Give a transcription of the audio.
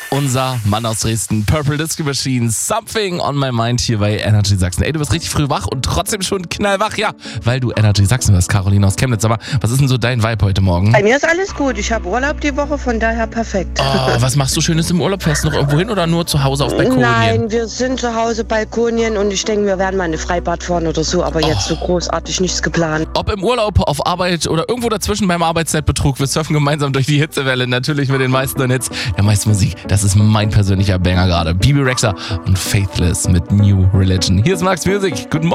Unser Mann aus Dresden, Purple Disco Machine, Something on my mind hier bei Energy Sachsen. Ey, du bist richtig früh wach und trotzdem schon knallwach, ja, weil du Energy Sachsen hörst, Caroline aus Chemnitz. Aber was ist denn so dein Vibe heute Morgen? Bei mir ist alles gut. Ich habe Urlaub die Woche, von daher perfekt. Oh, was machst du Schönes im Urlaub? Fährst du noch irgendwo hin oder nur zu Hause auf Balkonien? Nein, wir sind zu Hause Balkonien und ich denke, wir werden mal eine Freibad fahren oder so, aber jetzt so großartig nichts geplant. Ob im Urlaub, auf Arbeit oder irgendwo dazwischen beim Arbeitszeitbetrug, wir surfen gemeinsam durch die Hitzewelle, natürlich mit den meisten Hits, der meisten Musik. Das ist mein persönlicher Banger gerade. Bibi Rexha und Faithless mit New Religion. Hier ist Max Music. Guten Morgen.